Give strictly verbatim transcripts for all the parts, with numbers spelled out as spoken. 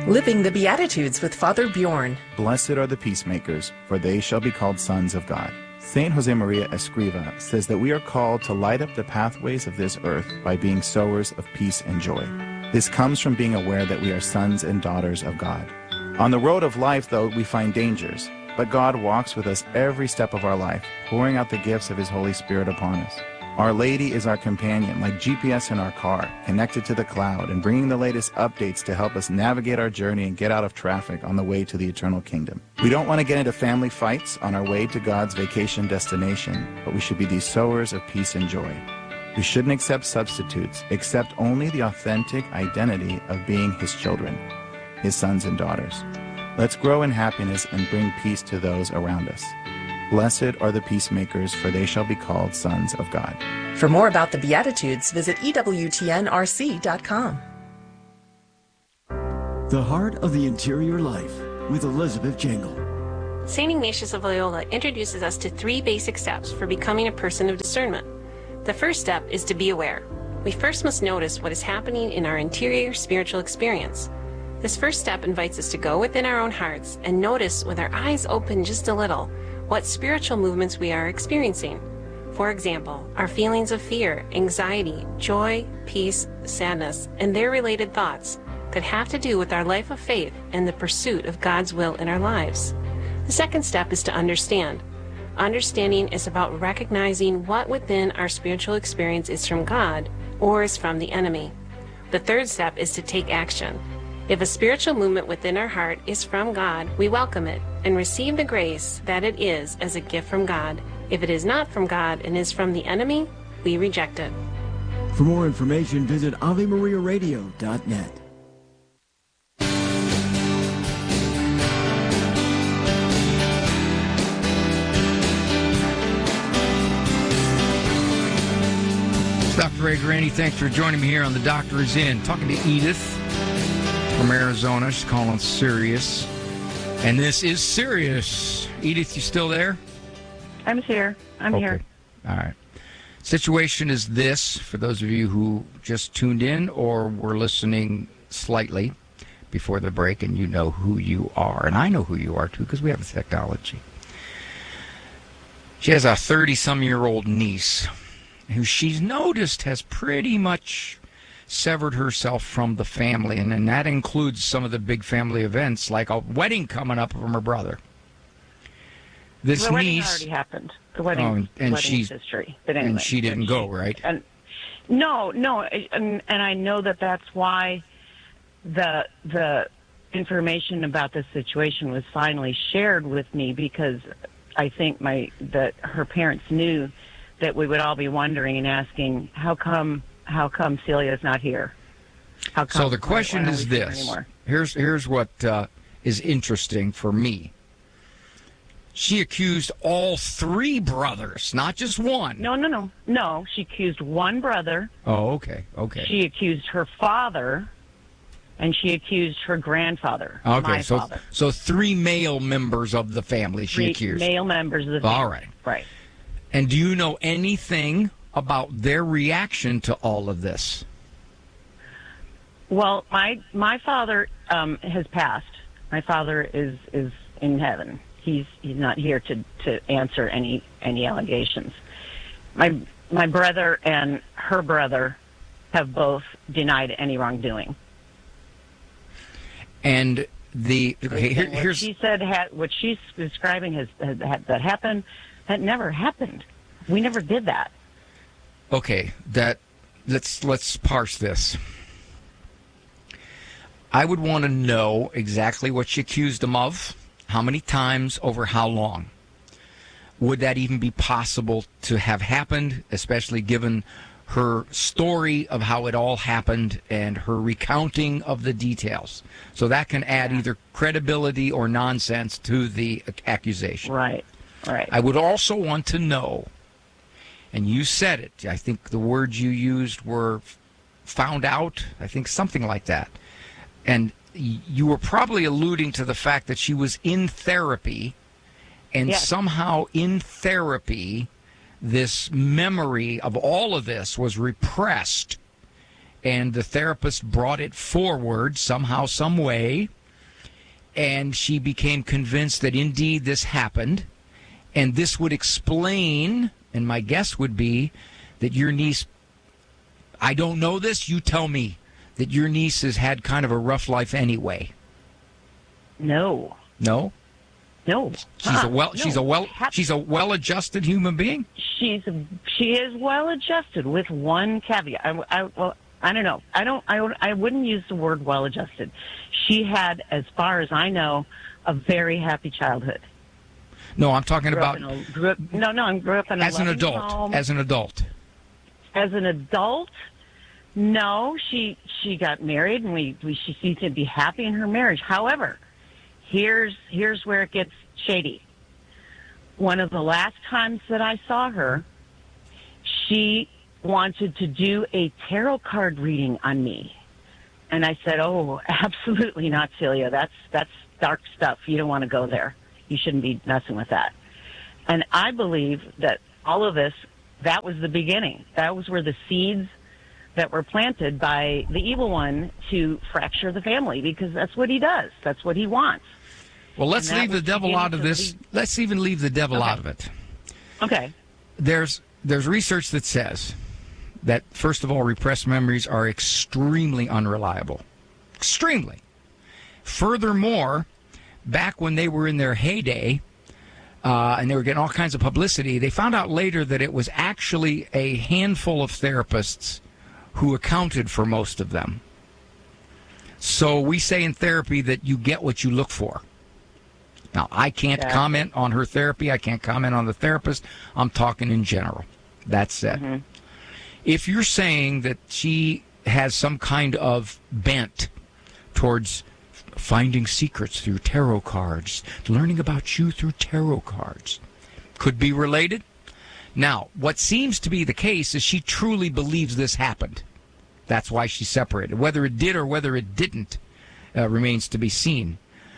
Living the Beatitudes with Father Bjorn. Blessed are the peacemakers, for they shall be called sons of God. Saint Josemaria Escriva says that we are called to light up the pathways of this earth by being sowers of peace and joy. This comes from being aware that we are sons and daughters of God. On the road of life, though, we find dangers, but God walks with us every step of our life, pouring out the gifts of His Holy Spirit upon us. Our Lady is our companion, like G P S in our car, connected to the cloud and bringing the latest updates to help us navigate our journey and get out of traffic on the way to the eternal kingdom. We don't want to get into family fights on our way to God's vacation destination, but we should be these sowers of peace and joy. We shouldn't accept substitutes, accept only the authentic identity of being His children, His sons and daughters. Let's grow in happiness and bring peace to those around us. Blessed are the peacemakers, for they shall be called sons of God. For more about the Beatitudes, visit E W T N R C dot com. The Heart of the Interior Life with Elizabeth Jangle. Saint Ignatius of Loyola introduces us to three basic steps for becoming a person of discernment. The first step is to be aware. We first must notice what is happening in our interior spiritual experience. This first step invites us to go within our own hearts and notice with our eyes open just a little what spiritual movements we are experiencing. For example, our feelings of fear, anxiety, joy, peace, sadness, and their related thoughts that have to do with our life of faith and the pursuit of God's will in our lives. The second step is to understand. Understanding is about recognizing what within our spiritual experience is from God or is from the enemy. The third step is to take action. If a spiritual movement within our heart is from God, we welcome it and receive the grace that it is as a gift from God. If it is not from God and is from the enemy, we reject it. For more information, visit Ave Maria Radio dot net. It's Doctor Ray Graney. Thanks for joining me here on The Doctor Is In. Talking to Edith from Arizona. She's calling Sirius. And this is Sirius. Edith, you still there? I'm here. I'm okay. here. All right. Situation is this, for those of you who just tuned in or were listening slightly before the break, and you know who you are. And I know who you are, too, because we have the technology. She has a thirty-some-year-old niece who she's noticed has pretty much severed herself from the family, and, and that includes some of the big family events, like a wedding coming up from her brother. This the wedding niece already happened. The wedding, oh, and wedding she's history. But anyway, and she didn't go, right? And no, no, and, and I know that that's why the the information about this situation was finally shared with me, because I think my that her parents knew that we would all be wondering and asking, how come how come Celia's not here? How come, so the question why, why is this. Here's here's what uh, is interesting for me. She accused all three brothers, not just one. No, no, no. No, she accused one brother. Oh, okay, okay. She accused her father, and she accused her grandfather, okay, my so, father. So three male members of the family she three accused. male members of the family. All right. Right. And do you know anything about their reaction to all of this? Well, my my father um, has passed. My father is, is in heaven. He's he's not here to, to answer any any allegations. My my brother and her brother have both denied any wrongdoing. And the okay, here, what here's she said had, what she's describing has, has, had that happened. That never happened. We never did that. Okay, that let's let's parse this. I would want to know exactly what she accused them of. How many times, over how long? Would that even be possible to have happened, especially given her story of how it all happened and her recounting of the details? So that can add either credibility or nonsense to the accusation. Right, right. I would also want to know, and you said it, I think the words you used were found out, I think something like that. And you were probably alluding to the fact that she was in therapy, and yes. somehow in therapy, this memory of all of this was repressed, and the therapist brought it forward somehow, some way, and she became convinced that indeed this happened, and this would explain, and my guess would be that your niece, I don't know this, you tell me, that your niece has had kind of a rough life anyway. No. No? No. She's Uh-uh. a well No. she's a well she's a well-adjusted human being? She's she is well adjusted with one caveat. I, I well I don't know. I don't I don't, I wouldn't use the word well adjusted. She had, as far as I know, a very happy childhood. No, I'm talking Grew about up in a, grew up, no, no, I grew up in a as an loving adult. home. As an adult. As an adult, no, she she got married, and we, we she seemed to be happy in her marriage. However, here's here's where it gets shady. One of the last times that I saw her, she wanted to do a tarot card reading on me, and I said, "Oh, absolutely not, Celia. That's that's dark stuff. You don't want to go there. You shouldn't be messing with that." And I believe that all of this, that was the beginning. That was where the seeds that were planted by the evil one to fracture the family, because that's what he does. That's what he wants. Well, let's And that leave the was devil beginning out of to this. lead- Let's even leave the devil Okay. out of it. Okay. There's there's research that says that, first of all, repressed memories are extremely unreliable. Extremely. Furthermore, back when they were in their heyday, uh, and they were getting all kinds of publicity, they found out later that it was actually a handful of therapists who accounted for most of them. So we say in therapy that you get what you look for. Now, I can't Yeah. comment on her therapy. I can't comment on the therapist. I'm talking in general. That said, Mm-hmm. if you're saying that she has some kind of bent towards finding secrets through tarot cards, learning about you through tarot cards, could be related. Now, what seems to be the case is she truly believes this happened. That's why she separated. Whether it did or whether it didn't uh, remains to be seen.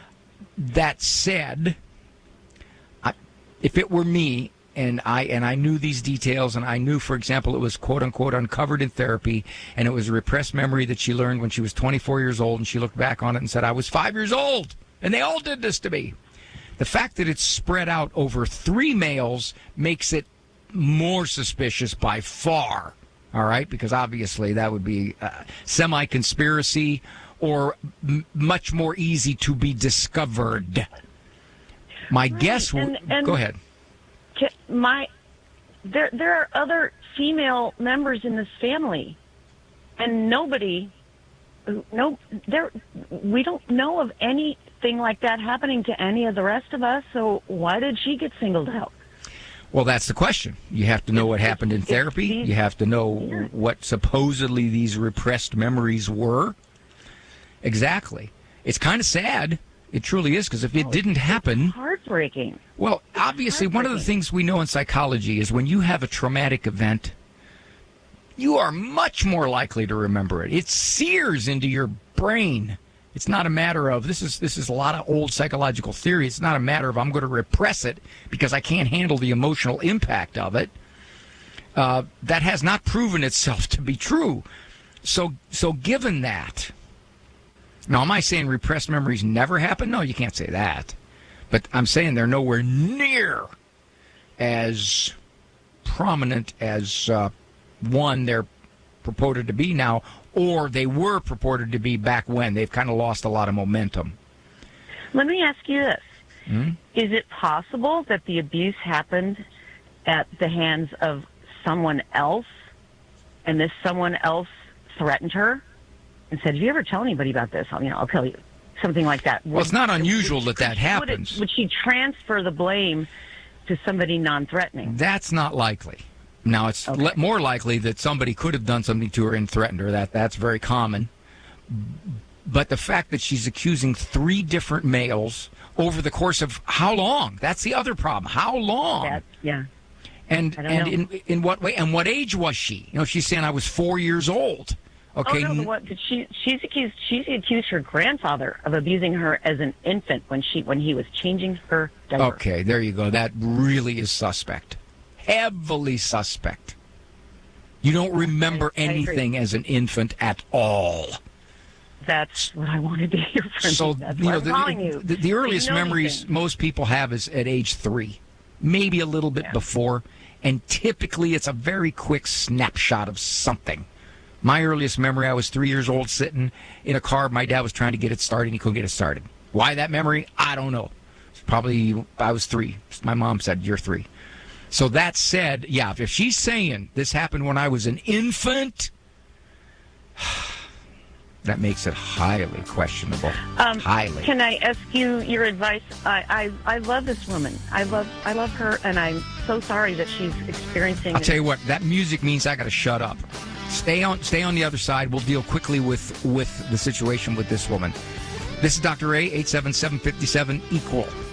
That said, I, if it were me, and I and I knew these details, and I knew, for example, it was quote-unquote uncovered in therapy, and it was a repressed memory that she learned when she was twenty-four years old, and she looked back on it and said, I was five years old, and they all did this to me. The fact that it's spread out over three males makes it more suspicious by far, all right? Because obviously that would be uh, semi-conspiracy or m- much more easy to be discovered. My Right, guess would... and- and- Go ahead. My, there there are other female members in this family, and nobody, no, there we don't know of anything like that happening to any of the rest of us. So why did she get singled out? Well, that's the question. You have to know what happened in it's therapy. these- You have to know Yeah. what supposedly these repressed memories were. Exactly. It's kind of sad. It truly is, because if it didn't happen... Heartbreaking. Well, obviously, one of the things we know in psychology is when you have a traumatic event, you are much more likely to remember it. It sears into your brain. It's not a matter of, this is this is a lot of old psychological theory. It's not a matter of I'm going to repress it because I can't handle the emotional impact of it. Uh, that has not proven itself to be true. So, so given that, now am I saying repressed memories never happen? No, you can't say that. But I'm saying they're nowhere near as prominent as, uh, one, they're purported to be now, or they were purported to be back when. They've kind of lost a lot of momentum. Let me ask you this. Hmm? Is it possible that the abuse happened at the hands of someone else, and this someone else threatened her and said, if you ever tell anybody about this, I'll, you know, I'll kill you, something like that? Well, it's not unusual that that Would, it, happens. would she transfer the blame to somebody non-threatening? That's not likely. Now, it's Okay. le- more likely that somebody could have done something to her and threatened her. That That's very common. But the fact that she's accusing three different males over the course of how long? That's the other problem. How long? That, yeah. and I don't and know. in in what way? And what age was she? You know, she's saying I was four years old. Okay. Oh, no, n- the what, she, she's accused, she's accused her grandfather of abusing her as an infant when she, when he was changing her diaper. Okay, there you go. That really is suspect. Heavily suspect. You don't remember I- I agree. anything as an infant at all. That's what I wanted to hear from So, you. That's you why know, I'm the, calling you. the, the Do you earliest know memories anything? most people have is at age three, maybe a little bit Yeah. before, and typically it's a very quick snapshot of something. My earliest memory, I was three years old sitting in a car. My dad was trying to get it started, and he couldn't get it started. Why that memory? I don't know. It's probably, I was three. My mom said, you're three. So that said, yeah, if she's saying this happened when I was an infant, that makes it highly questionable. Um, highly. Can I ask you your advice? I, I I love this woman. I love I love her, and I'm so sorry that she's experiencing. I'll tell you what, that music means I got to shut up. Stay on, stay on the other side. We'll deal quickly with with the situation with this woman. This is Doctor A, eight seven seven, five seven, equal.